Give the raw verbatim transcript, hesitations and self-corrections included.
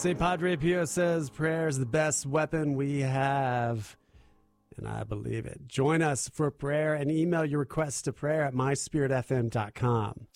Saint Padre Pio says prayer is the best weapon we have, and I believe it. Join us for prayer and email your requests to prayer at my spirit f m dot com.